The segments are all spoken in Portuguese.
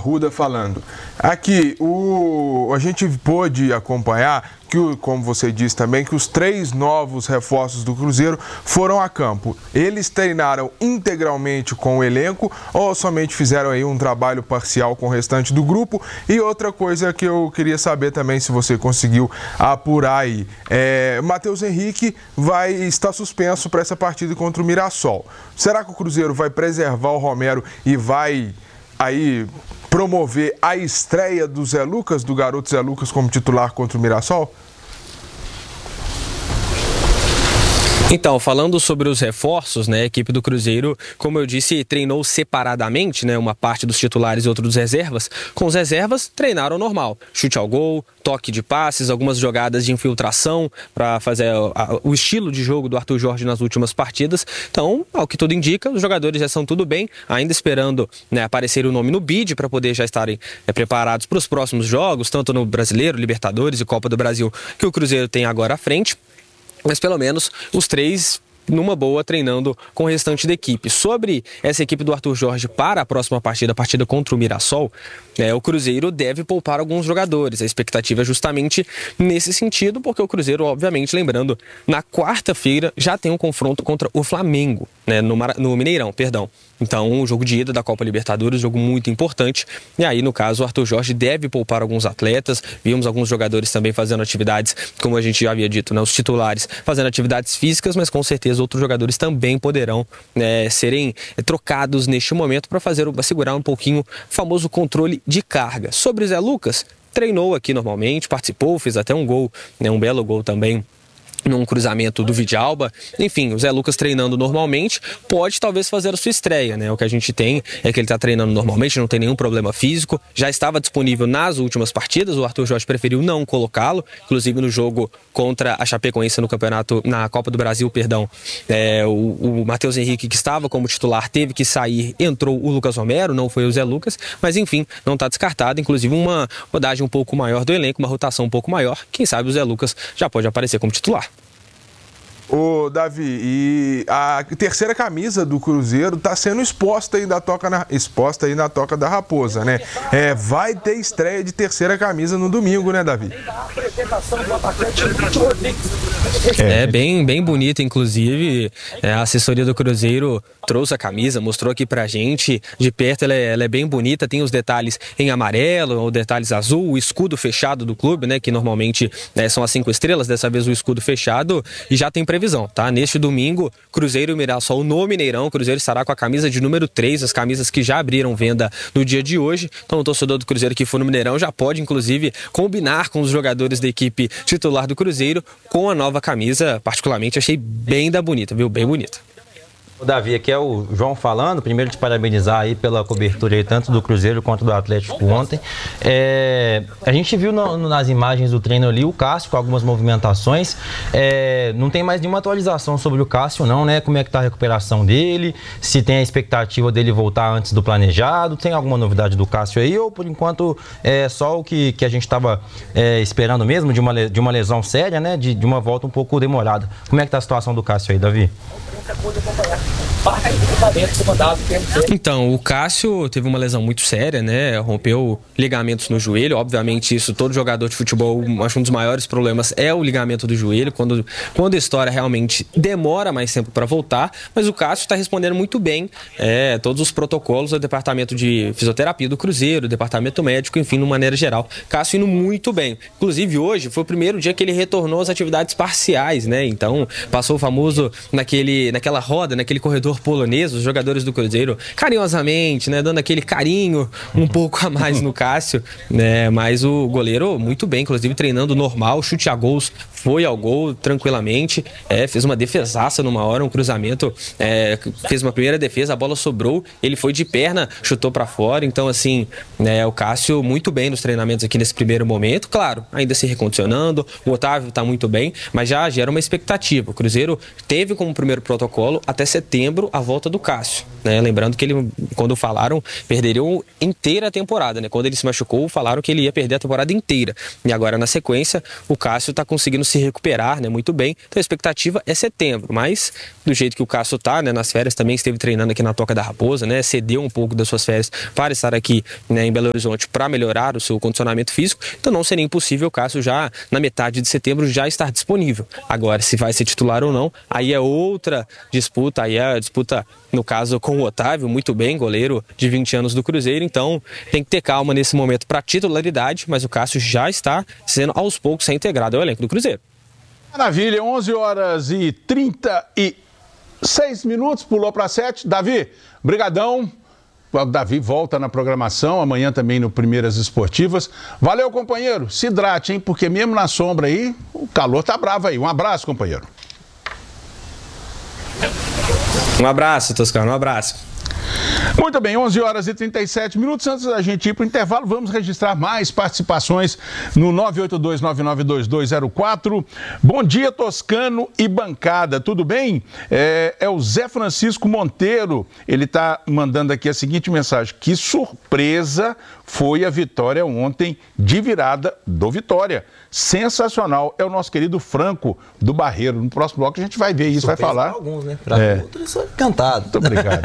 Arruda falando. Aqui, a gente pôde acompanhar que, como você disse também, que os 3 novos reforços do Cruzeiro foram a campo. Eles treinaram integralmente com o elenco ou somente fizeram aí um trabalho parcial com o restante do grupo? E outra coisa que eu queria saber também, se você conseguiu apurar aí, Matheus Henrique vai estar suspenso para essa partida contra o Mirassol. Será que o Cruzeiro vai preservar o Romero e vai aí promover a estreia do Zé Lucas, do garoto Zé Lucas, como titular contra o Mirassol? Então, falando sobre os reforços, né, a equipe do Cruzeiro, como eu disse, treinou separadamente, né, uma parte dos titulares e outra dos reservas. Com os reservas, treinaram normal. Chute ao gol, toque de passes, algumas jogadas de infiltração para fazer o estilo de jogo do Arthur Jorge nas últimas partidas. Então, ao que tudo indica, os jogadores já são tudo bem, ainda esperando, né, aparecer o nome no bid para poder já estarem preparados para os próximos jogos, tanto no Brasileiro, Libertadores e Copa do Brasil, que o Cruzeiro tem agora à frente. Mas pelo menos os 3 numa boa, treinando com o restante da equipe. Sobre essa equipe do Arthur Jorge para a próxima partida, a partida contra o Mirassol, o Cruzeiro deve poupar alguns jogadores. A expectativa é justamente nesse sentido, porque o Cruzeiro, obviamente, lembrando, na quarta-feira já tem um confronto contra o Flamengo, né, no Mineirão, perdão. Então, um jogo de ida da Copa Libertadores, um jogo muito importante. E aí, no caso, o Arthur Jorge deve poupar alguns atletas. Vimos alguns jogadores também fazendo atividades, como a gente já havia dito, né, os titulares fazendo atividades físicas, mas com certeza outros jogadores também poderão, né, serem trocados neste momento para segurar um pouquinho o famoso controle de carga. Sobre o Zé Lucas, treinou aqui normalmente, participou, fez até um gol, né, um belo gol também, num cruzamento do Vidalba. Enfim, o Zé Lucas treinando normalmente, pode talvez fazer a sua estreia, né? O que a gente tem é que ele está treinando normalmente, não tem nenhum problema físico, já estava disponível nas últimas partidas, o Arthur Jorge preferiu não colocá-lo, inclusive no jogo contra a Chapecoense na Copa do Brasil, perdão, o Matheus Henrique, que estava como titular, teve que sair, entrou o Lucas Romero, não foi o Zé Lucas, mas enfim, não está descartado, inclusive uma rodagem um pouco maior do elenco, uma rotação um pouco maior, quem sabe o Zé Lucas já pode aparecer como titular. Ô, Davi, e a terceira camisa do Cruzeiro está sendo exposta aí na Toca da Raposa, né? Vai ter estreia de terceira camisa no domingo, né, Davi? Bem bonita, inclusive. A assessoria do Cruzeiro trouxe a camisa, mostrou aqui pra gente. De perto ela é bem bonita, tem os detalhes em amarelo, os detalhes azul, o escudo fechado do clube, né? Que normalmente são as 5 estrelas, dessa vez o escudo fechado, e já tem previsão, tá? Neste domingo, Cruzeiro e Mirassol no Mineirão. O Cruzeiro estará com a camisa de número 3, as camisas que já abriram venda no dia de hoje. Então o torcedor do Cruzeiro que for no Mineirão já pode, inclusive, combinar com os jogadores da equipe titular do Cruzeiro com a nova camisa. Particularmente achei bem bonita, viu? Bem bonita. Davi, aqui é o João falando. Primeiro te parabenizar aí pela cobertura aí, tanto do Cruzeiro quanto do Atlético ontem. A gente viu nas imagens do treino ali o Cássio com algumas movimentações. Não tem mais nenhuma atualização sobre o Cássio não, né? Como é que tá a recuperação dele? Se tem a expectativa dele voltar antes do planejado? Tem alguma novidade do Cássio aí? Ou por enquanto é só o que a gente estava esperando mesmo, de uma lesão séria, né? De uma volta um pouco demorada. Como é que tá a situação do Cássio aí, Davi? Então, o Cássio teve uma lesão muito séria, né? Rompeu ligamentos no joelho. Obviamente, isso todo jogador de futebol, acho que um dos maiores problemas é o ligamento do joelho. Quando a história realmente demora mais tempo para voltar, mas o Cássio está respondendo muito bem todos os protocolos do departamento de fisioterapia do Cruzeiro, departamento médico, enfim, de maneira geral. Cássio indo muito bem. Inclusive, hoje foi o primeiro dia que ele retornou às atividades parciais, né? Então, passou o famoso naquela roda, naquele corredor polonês, os jogadores do Cruzeiro carinhosamente, né, dando aquele carinho um pouco a mais no Cássio, né, mas o goleiro muito bem, inclusive treinando normal, chute a gols, foi ao gol tranquilamente, fez uma defesaça numa hora, um cruzamento, fez uma primeira defesa, a bola sobrou, ele foi de perna, chutou pra fora, então assim, o Cássio muito bem nos treinamentos aqui nesse primeiro momento, claro, ainda se recondicionando, o Otávio tá muito bem, mas já gera uma expectativa. O Cruzeiro teve como primeiro protocolo até setembro a volta do Cássio, né? Lembrando que ele, quando falaram, perderiam inteira a temporada, né? Quando ele se machucou, falaram que ele ia perder a temporada inteira. E agora, na sequência, o Cássio está conseguindo se se recuperar, né, muito bem. Então a expectativa é setembro, mas do jeito que o Cássio tá, né, nas férias também esteve treinando aqui na Toca da Raposa, né, cedeu um pouco das suas férias para estar aqui, né, em Belo Horizonte para melhorar o seu condicionamento físico, então não seria impossível o Cássio já na metade de setembro já estar disponível. Agora, se vai ser titular ou não, aí é outra disputa, aí é a disputa, no caso, com o Otávio, muito bem, goleiro de 20 anos do Cruzeiro, então tem que ter calma nesse momento para titularidade, mas o Cássio já está sendo aos poucos reintegrado ao elenco do Cruzeiro. Maravilha, 11h36, pulou para 7. Davi, brigadão. O Davi volta na programação, amanhã também no Primeiras Esportivas. Valeu, companheiro. Se hidrate, hein? Porque mesmo na sombra aí, o calor tá bravo aí. Um abraço, companheiro. Um abraço, Toscano, um abraço. Muito bem, 11h37. Antes da gente ir para o intervalo, vamos registrar mais participações no 982992204. Bom dia, Toscano e bancada, tudo bem? É o Zé Francisco Monteiro, ele está mandando aqui a seguinte mensagem: que surpresa foi a vitória ontem de virada do Vitória. Sensacional, é o nosso querido Franco do Barreiro. No próximo bloco a gente vai ver isso, surpresa vai falar. Alguns, né? Para outros, sou encantado. Muito obrigado.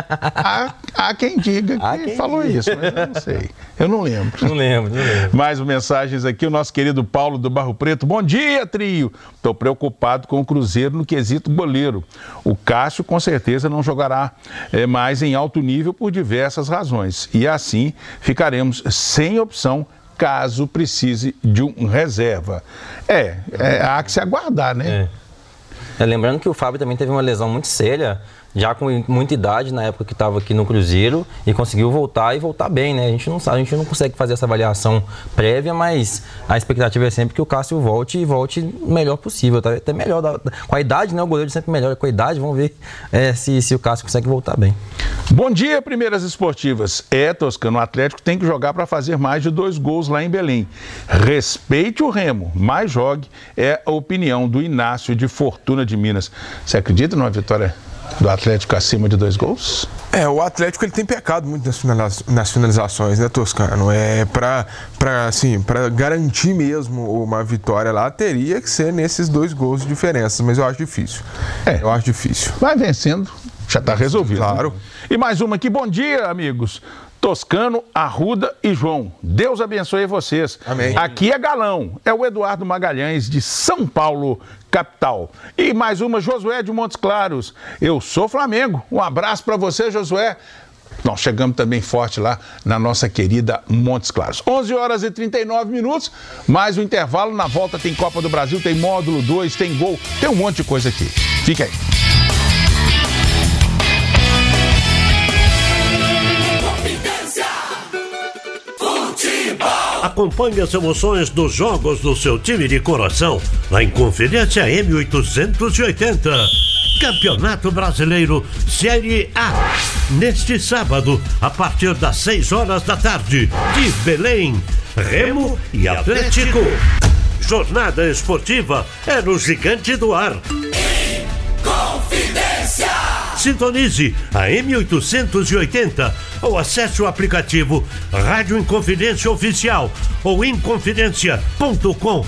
Há quem diga que falou isso, mas eu não sei. Eu não lembro. Não lembro. Mais mensagens aqui, o nosso querido Paulo do Barro Preto. Bom dia, trio. Estou preocupado com o Cruzeiro no quesito goleiro. O Cássio com certeza não jogará mais em alto nível por diversas razões. E assim ficaremos sem opção caso precise de um reserva. Há que se aguardar, né? Lembrando que o Fábio também teve uma lesão muito séria, já com muita idade na época que estava aqui no Cruzeiro, e conseguiu voltar e voltar bem, né? A gente não sabe, a gente não consegue fazer essa avaliação prévia, mas a expectativa é sempre que o Cássio volte o melhor possível, tá? Até melhor, com a idade, né? O goleiro sempre melhora com a idade, vamos ver se o Cássio consegue voltar bem. Bom dia, Primeiras Esportivas. Toscano, o Atlético tem que jogar para fazer mais de 2 gols lá em Belém. Respeite o Remo, mas jogue, é a opinião do Inácio de Fortuna de Minas. Você acredita numa vitória do Atlético acima de 2 gols? O Atlético ele tem pecado muito nas finalizações, né, Toscano? Para garantir mesmo uma vitória lá, teria que ser nesses 2 gols de diferença, mas eu acho difícil. Eu acho difícil. Vai vencendo, já está resolvido. Claro. Né? E mais uma aqui, bom dia, amigos. Toscano, Arruda e João. Deus abençoe vocês. Amém. Aqui é Galão, é o Eduardo Magalhães de São Paulo, capital. E mais uma, Josué de Montes Claros. Eu sou Flamengo. Um abraço para você, Josué. Nós chegamos também forte lá na nossa querida Montes Claros. 11h39, mais um intervalo. Na volta tem Copa do Brasil, tem módulo 2, tem gol, tem um monte de coisa aqui. Fica aí. Acompanhe as emoções dos jogos do seu time de coração na Inconfidência M880. Campeonato Brasileiro Série A. Neste sábado, a partir das 6 horas da tarde, de Belém, Remo e Atlético. Jornada esportiva é no Gigante do Ar. Inconfidência! Sintonize a M880 ou acesse o aplicativo Rádio Inconfidência Oficial ou inconfidencia.com.br.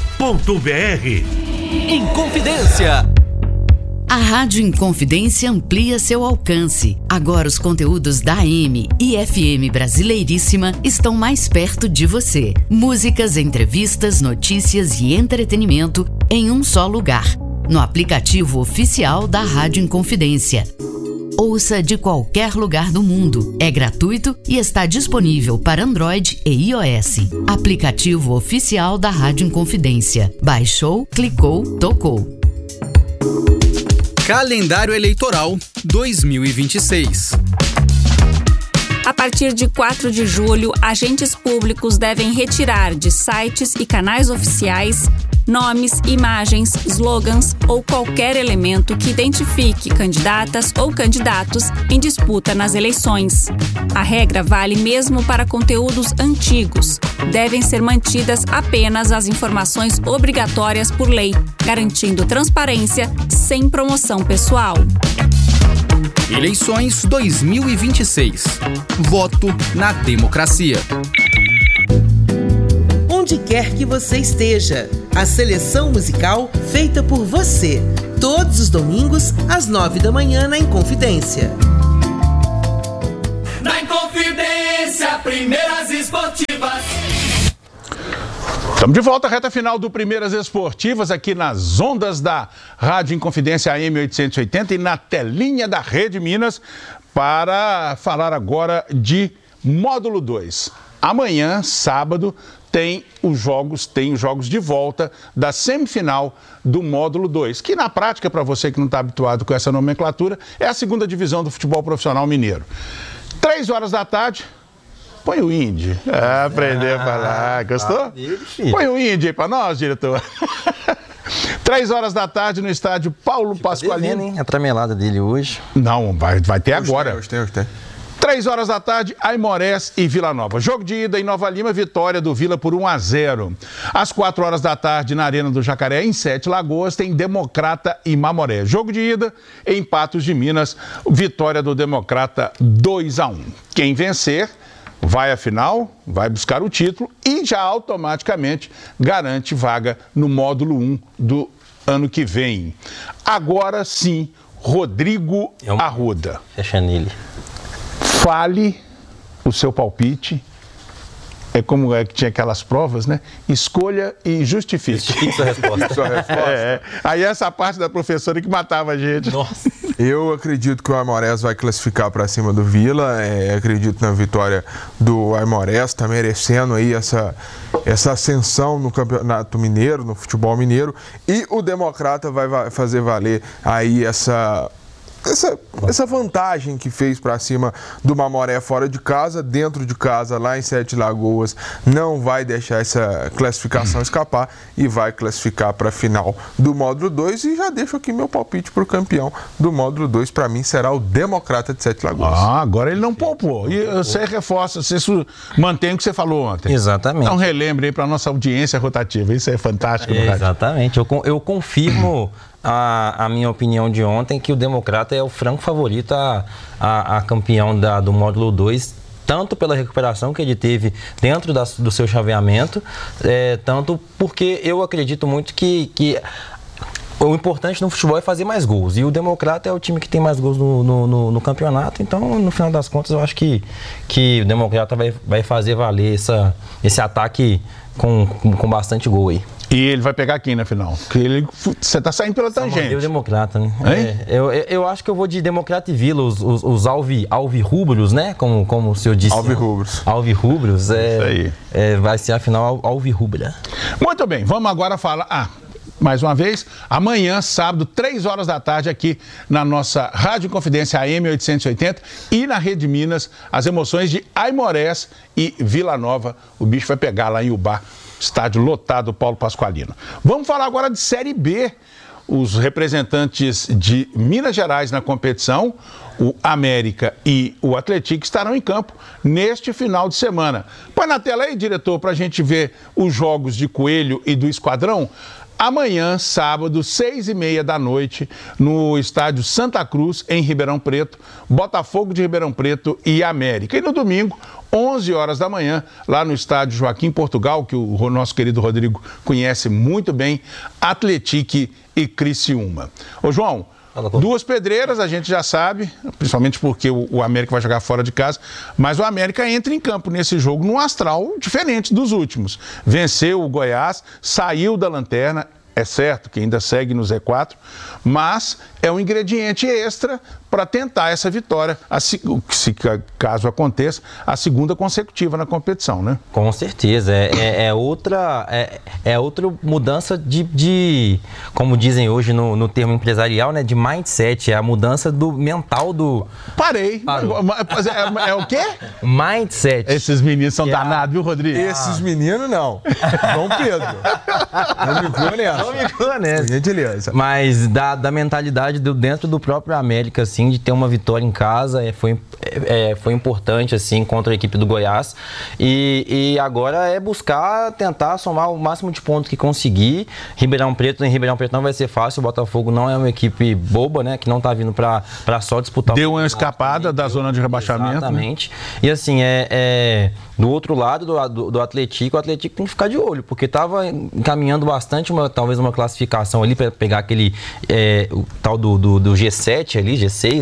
Inconfidência. A Rádio Inconfidência amplia seu alcance. Agora os conteúdos da AM e FM Brasileiríssima estão mais perto de você. Músicas, entrevistas, notícias e entretenimento em um só lugar. No aplicativo oficial da Rádio Inconfidência. Ouça de qualquer lugar do mundo. É gratuito e está disponível para Android e iOS. Aplicativo oficial da Rádio Inconfidência. Baixou, clicou, tocou. Calendário Eleitoral 2026. A partir de 4 de julho, agentes públicos devem retirar de sites e canais oficiais nomes, imagens, slogans ou qualquer elemento que identifique candidatas ou candidatos em disputa nas eleições. A regra vale mesmo para conteúdos antigos. Devem ser mantidas apenas as informações obrigatórias por lei, garantindo transparência sem promoção pessoal. Eleições 2026. Voto na democracia. Onde quer que você esteja, a seleção musical feita por você. Todos os domingos, às 9 da manhã, na Inconfidência. Na Inconfidência, Primeiras Esportivas. Estamos de volta à reta final do Primeiras Esportivas, aqui nas ondas da Rádio Inconfidência AM 880 e na telinha da Rede Minas, para falar agora de Módulo 2. Amanhã, sábado, tem os jogos de volta da semifinal do Módulo 2, que na prática, para você que não está habituado com essa nomenclatura, é a segunda divisão do futebol profissional mineiro. 3 horas da tarde, põe o Indy. Aprender a falar. Gostou? Põe o Indy aí para nós, diretor. 3 horas da tarde no estádio Paulo Pasqualino. Hein? A tramelada dele hoje. Não, vai ter agora. Hoje tem. 3 horas da tarde, Aimorés e Vila Nova. Jogo de ida em Nova Lima, vitória do Vila por 1-0. Às 4 horas da tarde, na Arena do Jacaré, em 7 Lagoas, tem Democrata e Mamoré. Jogo de ida em Patos de Minas, vitória do Democrata 2-1. Quem vencer vai à final, vai buscar o título e já automaticamente garante vaga no Módulo 1 do ano que vem. Agora sim, Rodrigo Arruda. Fecha nele. Fale o seu palpite. É como que tinha aquelas provas, né? Escolha e justifique. Justifique sua resposta. Aí essa parte da professora que matava a gente. Nossa. Eu acredito que o Aimorés vai classificar para cima do Vila. Acredito na vitória do Aimorés, está merecendo aí essa ascensão no Campeonato Mineiro, no futebol mineiro. E o Democrata vai fazer valer aí essa vantagem que fez para cima do Mamoré fora de casa, dentro de casa, lá em 7 Lagoas, não vai deixar essa classificação escapar e vai classificar para a final do Módulo 2. E já deixo aqui meu palpite para o campeão do Módulo 2, para mim será o Democrata de 7 Lagoas. Agora ele não poupou. E você reforça, você mantém o que você falou ontem. Exatamente. Então relembre aí para a nossa audiência rotativa. Isso é fantástico. Exatamente. Eu confirmo a minha opinião de ontem, que o Democrata é o franco favorito a campeão do Módulo 2, tanto pela recuperação que ele teve dentro do seu chaveamento, tanto porque eu acredito muito que o importante no futebol é fazer mais gols. E o Democrata é o time que tem mais gols no campeonato. Então, no final das contas, eu acho que o Democrata vai fazer valer esse ataque com bastante gol aí. E ele vai pegar quem na final? Porque você tá saindo pela tangente. O Democrata, né? Eu acho que eu vou de Democrata e Vila, os alvirrubros, né? Como o senhor disse. Alvirrubros. Alvirrubros, vai ser a final alvirrubra. Muito bem, vamos agora falar... mais uma vez, amanhã, sábado, 3 horas da tarde, aqui na nossa Rádio Confidência AM 880 e na Rede Minas, as emoções de Aimorés e Vila Nova. O bicho vai pegar lá em Ubá, estádio lotado Paulo Pasqualino. Vamos falar agora de Série B. Os representantes de Minas Gerais na competição, o América e o Atlético, estarão em campo neste final de semana. Põe na tela aí, diretor, para a gente ver os jogos de Coelho e do Esquadrão. Amanhã, sábado, 6h30 da noite, no estádio Santa Cruz, em Ribeirão Preto, Botafogo de Ribeirão Preto e América. E no domingo, 11 horas da manhã, lá no estádio Joaquim Portugal, que o nosso querido Rodrigo conhece muito bem, Atlético e Criciúma. Ô João, 2 pedreiras, a gente já sabe, principalmente porque o América vai jogar fora de casa, mas o América entra em campo nesse jogo num astral diferente dos últimos. Venceu o Goiás, saiu da lanterna, é certo que ainda segue no Z4, mas é um ingrediente extra para tentar essa vitória, se caso aconteça, a segunda consecutiva na competição, né? Com certeza, é outra mudança de como dizem hoje no termo empresarial, né, de mindset, é a mudança do mental do... Parei. É o quê? Mindset. Esses meninos são danados, viu, Rodrigo? Esses meninos não. João Pedro. Não me conhece. Gentileza. Mas da mentalidade dentro do próprio América, assim, assim, de ter uma vitória em casa. Foi importante, assim, contra a equipe do Goiás. E agora é buscar tentar somar o máximo de pontos que conseguir. Ribeirão Preto não vai ser fácil. O Botafogo não é uma equipe boba, né? Que não tá vindo para só disputar. Deu uma escapada da zona de rebaixamento. Exatamente. Né? E assim, do outro lado do Atlético, o Atlético tem que ficar de olho, porque estava encaminhando bastante, talvez uma classificação ali para pegar aquele o tal do G7 ali,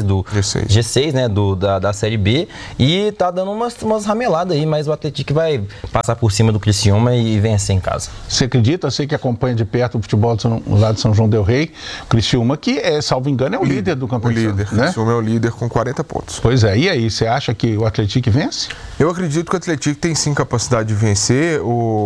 G6, né, da Série B, e tá dando umas rameladas aí, mas o Atlético vai passar por cima do Criciúma e vencer em casa. Você acredita? Você que acompanha de perto o futebol lá de São João del Rei, Criciúma, que salvo engano, é o líder do campeonato. O líder, né? Criciúma é o líder com 40 pontos. Pois é, e aí, você acha que o Atlético vence? Eu acredito que o Atlético tem sim capacidade de vencer.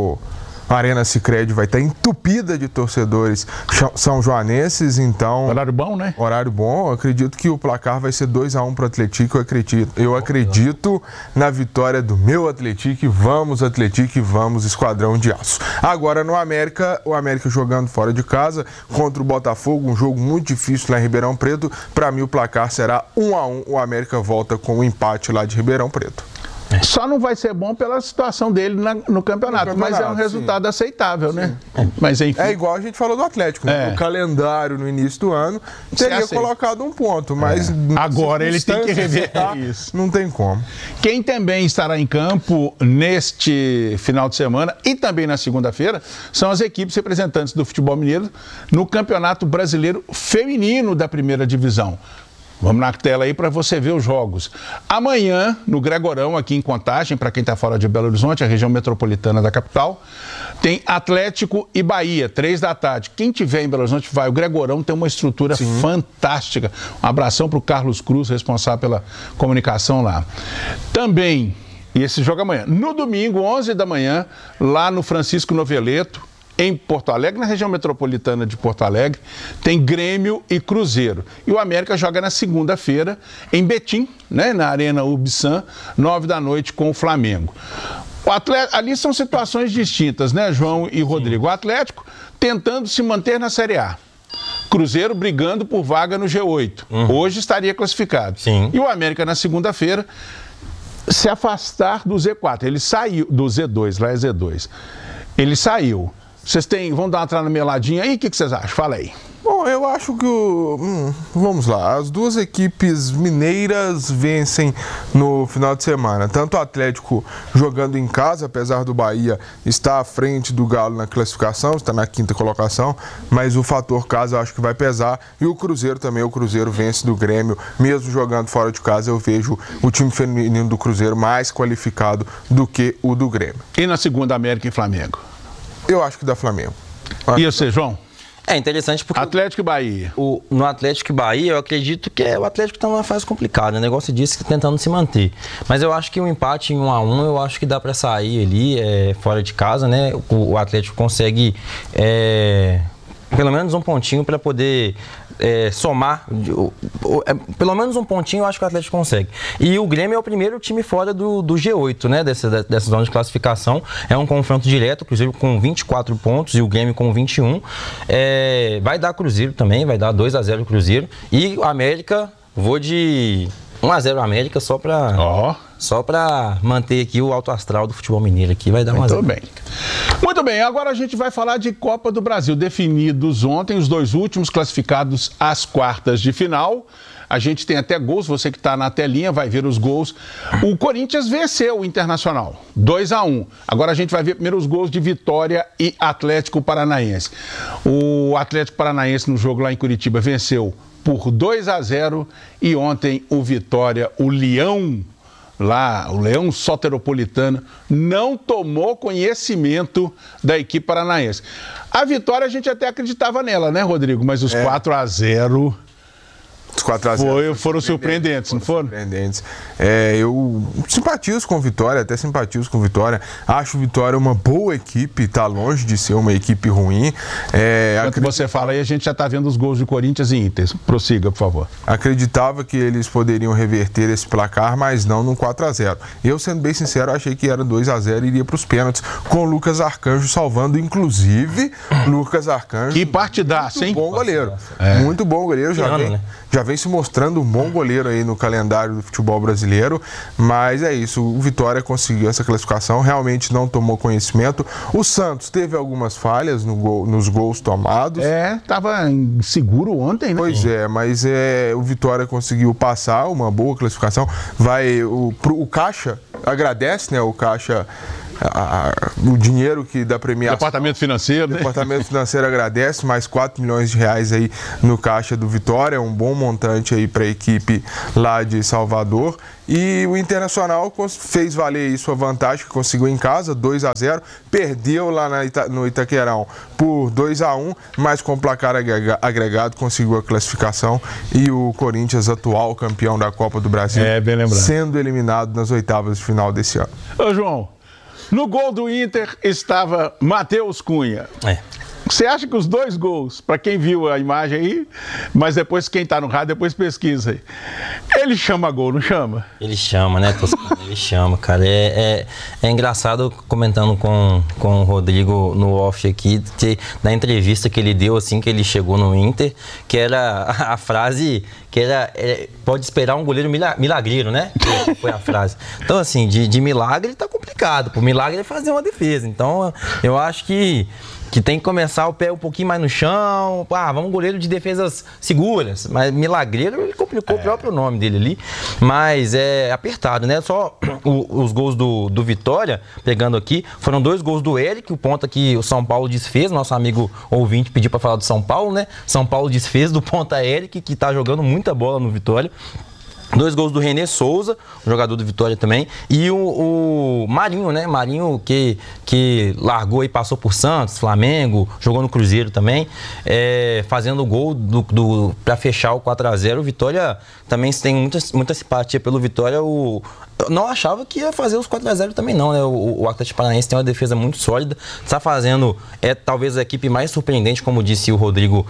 A Arena Sicredi vai estar entupida de torcedores são joanenses, então... Horário bom, né? Horário bom. Eu acredito que o placar vai ser 2-1 para o Atlético. Eu acredito na vitória do meu Atlético. Vamos, Atlético, e vamos, Esquadrão de Aço. Agora, no América, o América jogando fora de casa contra o Botafogo, um jogo muito difícil lá em Ribeirão Preto. Para mim, o placar será 1-1. O América volta com o empate lá de Ribeirão Preto. Só não vai ser bom pela situação dele no campeonato, mas é um resultado aceitável, né? Mas enfim. É igual a gente falou do Atlético, né? O calendário no início do ano teria colocado um ponto, mas agora ele tem que rever isso. Não tem como. Quem também estará em campo neste final de semana e também na segunda-feira são as equipes representantes do futebol mineiro no Campeonato Brasileiro Feminino da Primeira Divisão. Vamos na tela aí para você ver os jogos. Amanhã, no Gregorão, aqui em Contagem, para quem está fora de Belo Horizonte, a região metropolitana da capital, tem Atlético e Bahia, 3 da tarde. Quem tiver em Belo Horizonte vai. O Gregorão tem uma estrutura fantástica. Um abração para o Carlos Cruz, responsável pela comunicação lá. Também, e esse jogo amanhã. No domingo, 11 da manhã, lá no Francisco Noveleto, em Porto Alegre, na região metropolitana de Porto Alegre, tem Grêmio e Cruzeiro. E o América joga na segunda-feira em Betim, né, na Arena Urbsan, 9 da noite com o Flamengo. Ali são situações distintas, né, João e Rodrigo? O Atlético tentando se manter na Série A. Cruzeiro brigando por vaga no G8. Hoje estaria classificado. Sim. E o América na segunda-feira se afastar do Z4. Ele saiu do Z2, lá é Z2. Ele saiu. Vocês vão dar uma tranameladinha aí? O que vocês acham? Fala aí. Bom, eu acho que vamos lá, as duas equipes mineiras vencem no final de semana. Tanto o Atlético jogando em casa, apesar do Bahia estar à frente do Galo na classificação, está na 5ª colocação, mas o fator casa eu acho que vai pesar. E o Cruzeiro também, o Cruzeiro vence do Grêmio, mesmo jogando fora de casa, eu vejo o time feminino do Cruzeiro mais qualificado do que o do Grêmio. E na segunda, América e Flamengo? Eu acho que dá Flamengo. E você, João? É interessante porque... Atlético e Bahia. No Atlético e Bahia, eu acredito que o Atlético está numa fase complicada. O negócio disso que tentando se manter. Mas eu acho que um empate em 1-1, eu acho que dá para sair ali, fora de casa, né? O Atlético consegue pelo menos um pontinho para poder somar. Pelo menos um pontinho eu acho que o Atlético consegue. E o Grêmio é o primeiro time fora do G8, né? Dessa zona de classificação. É um confronto direto, o Cruzeiro com 24 pontos e o Grêmio com 21. Vai dar Cruzeiro também, vai dar 2-0 Cruzeiro. E o América, vou de 1-0 América só para manter aqui o alto astral do futebol mineiro aqui, vai dar 1-0. Muito bem, agora a gente vai falar de Copa do Brasil. Definidos ontem os 2 últimos classificados às quartas de final. A gente tem até gols, você que está na telinha vai ver os gols. O Corinthians venceu o Internacional, 2-1. Agora a gente vai ver primeiro os gols de Vitória e Atlético Paranaense. O Atlético Paranaense no jogo lá em Curitiba venceu por 2-0 e ontem o Vitória, o Leão Soteropolitano, não tomou conhecimento da equipe paranaense. A vitória a gente até acreditava nela, né, Rodrigo? Mas os 4-0... Os 4-0 foram surpreendentes, não foram? Surpreendentes. Eu simpatizo com Vitória, até simpatizo com Vitória. Acho Vitória uma boa equipe, está longe de ser uma equipe ruim. Enquanto você fala aí, a gente já está vendo os gols de Corinthians e Inter. Prossiga, por favor. Acreditava que eles poderiam reverter esse placar, mas não no 4-0. Eu, sendo bem sincero, achei que era 2-0 e iria para os pênaltis, com o Lucas Arcanjo salvando, inclusive, Lucas Arcanjo. Que partidaço, hein? Muito bom goleiro. Muito bom goleiro. Já já vem se mostrando um bom goleiro aí no calendário do futebol brasileiro, mas é isso, o Vitória conseguiu essa classificação, realmente não tomou conhecimento. O Santos teve algumas falhas nos gols tomados. Estava inseguro ontem, né? Pois é, mas o Vitória conseguiu passar, uma boa classificação. O Caixa agradece, né? O Caixa, o dinheiro que da premiação. Departamento Financeiro, né? Departamento Financeiro agradece, mais 4 milhões de reais aí no Caixa do Vitória, um bom montante aí para a equipe lá de Salvador. E o Internacional fez valer isso, a vantagem que conseguiu em casa, 2-0, perdeu lá no Itaquerão por 2-1, mas com o placar agregado conseguiu a classificação, e o Corinthians, atual campeão da Copa do Brasil, bem lembrado, sendo eliminado nas oitavas de final desse ano. Ô João, no gol do Inter estava Matheus Cunha. Você acha que os 2 gols, para quem viu a imagem aí, mas depois quem tá no rádio, depois pesquisa aí. Ele chama gol, não chama? Ele chama, né, Toscano? Ele chama, cara. É engraçado, comentando com o Rodrigo no off aqui, na entrevista que ele deu assim que ele chegou no Inter, que era a frase que era pode esperar um goleiro milagreiro, né? Que foi a frase. Então, assim, de milagre tá complicado. Por milagre é fazer uma defesa. Então, eu acho que tem que começar o pé um pouquinho mais no chão. Vamos goleiro de defesas seguras. Mas milagreiro, ele complicou o próprio nome dele ali. Mas é apertado, né? Só os gols do Vitória, pegando aqui, foram 2 gols do Eric, o ponta que o São Paulo desfez. Nosso amigo ouvinte pediu para falar do São Paulo, né? São Paulo desfez do ponta Eric, que tá jogando muita bola no Vitória. 2 gols do René Souza, o jogador do Vitória também, e o Marinho, né? Marinho que largou e passou por Santos, Flamengo, jogou no Cruzeiro também, fazendo o gol para fechar o 4-0. O Vitória também tem muita simpatia pelo Vitória. Eu não achava que ia fazer os 4-0 também não, né? O Atlético Paranaense tem uma defesa muito sólida, está fazendo, talvez a equipe mais surpreendente, como disse o Rodrigo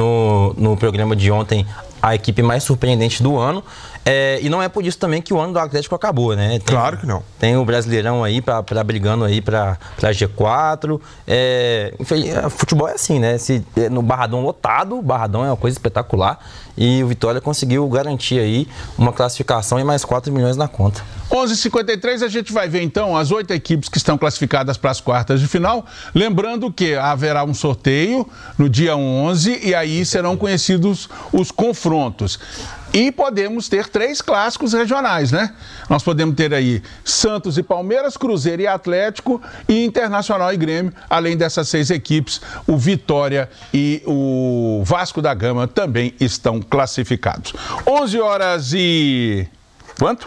no programa de ontem, a equipe mais surpreendente do ano. E não é por isso também que o ano do Atlético acabou, né? Claro que não. Tem o Brasileirão aí brigando aí para G4. Futebol é assim, né? No Barradão lotado, o Barradão é uma coisa espetacular. E o Vitória conseguiu garantir aí uma classificação e mais 4 milhões na conta. 11h53, a gente vai ver então as 8 equipes que estão classificadas para as quartas de final. Lembrando que haverá um sorteio no dia 11 e aí serão conhecidos os confrontos. E podemos ter 3 clássicos regionais, né? Nós podemos ter aí Santos e Palmeiras, Cruzeiro e Atlético, e Internacional e Grêmio. Além dessas 6 equipes, o Vitória e o Vasco da Gama também estão classificados. 11h e... quanto?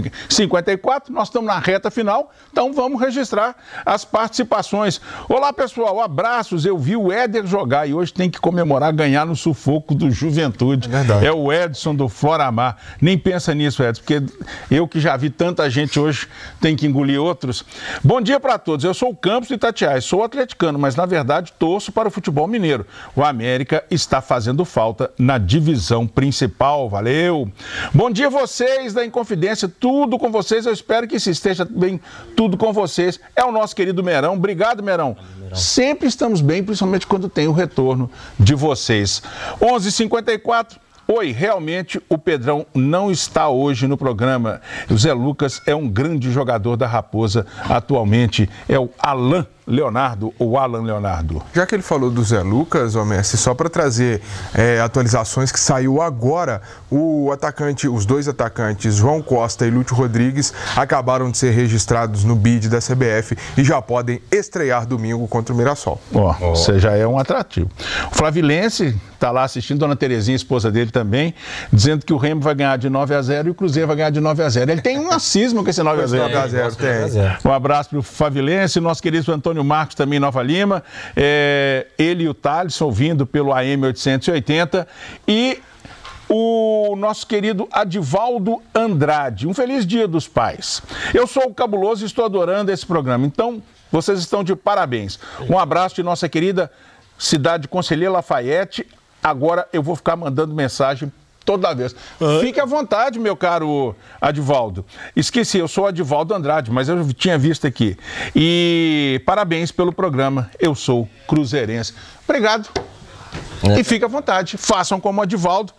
54, nós estamos na reta final, então vamos registrar as participações. Olá pessoal, abraços, eu vi o Éder jogar e hoje tem que comemorar ganhar no sufoco do Juventude. É o Edson do Floramar. Nem pensa nisso, Edson, porque eu que já vi tanta gente hoje tem que engolir outros. Bom dia para todos, eu sou o Campos de Itatiaia, sou atleticano, mas na verdade torço para o futebol mineiro. O América está fazendo falta na divisão principal, valeu. Bom dia vocês da Inconfidência, tudo com vocês, eu espero que se esteja bem tudo com vocês. É o nosso querido Merão, obrigado Merão. Sempre estamos bem, principalmente quando tem o retorno de vocês. 11h54. Oi, realmente o Pedrão não está hoje no programa. O Zé Lucas é um grande jogador da Raposa atualmente, é o Alan Leonardo, ou Alan Leonardo. Já que ele falou do Zé Lucas, ô Messi, só para trazer atualizações que saiu agora, os 2 atacantes, João Costa e Lúcio Rodrigues, acabaram de ser registrados no BID da CBF e já podem estrear domingo contra o Mirassol. Você já é um atrativo. O Flavilense está lá assistindo, Dona Terezinha, esposa dele também, dizendo que o Remo vai ganhar de 9-0 e o Cruzeiro vai ganhar de 9-0. Ele tem um cisma com esse 9-0. Um abraço para o Flavilense, nosso querido Antônio Marcos também em Nova Lima, ele e o Thales ouvindo pelo AM 880 e o nosso querido Adivaldo Andrade. Um feliz Dia dos Pais. Eu sou o Cabuloso e estou adorando esse programa, então vocês estão de parabéns. Um abraço de nossa querida cidade de Conselheiro Lafayette. Agora eu vou ficar mandando mensagem toda vez. Fique à vontade, meu caro Adivaldo. Esqueci, eu sou Adivaldo Andrade, mas eu tinha visto aqui. E parabéns pelo programa. Eu sou cruzeirense. Obrigado. E fica à vontade, façam como o Adivaldo,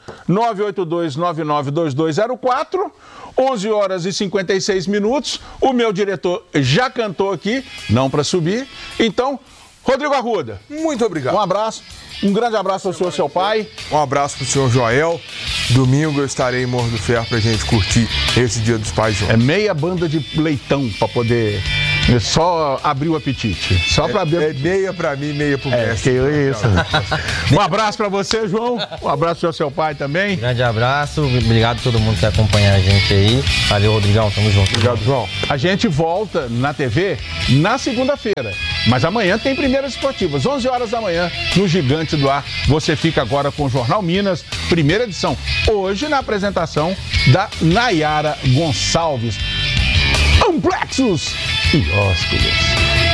982-992204, 11 horas e 56 minutos. O meu diretor já cantou aqui, não para subir. Então, Rodrigo Arruda. Muito obrigado. Um abraço. Um grande abraço ao senhor, seu pai. Um abraço pro senhor Joel. Domingo eu estarei em Morro do Ferro pra gente curtir esse Dia dos Pais juntos. É meia banda de leitão pra poder só abrir o apetite. Só pra abrir. É meia pra mim, meia pro mestre. Isso. Um abraço pra você, João. Um abraço ao seu pai também. Grande abraço. Obrigado a todo mundo que acompanha a gente aí. Valeu, Rodrigão. Tamo junto. Obrigado, João. A gente volta na TV na segunda-feira. Mas amanhã tem primeiras esportivas, 11 horas da manhã, no Gigante do Ar. Você fica agora com o Jornal Minas, primeira edição. Hoje na apresentação da Nayara Gonçalves. Amplexus e ósculos.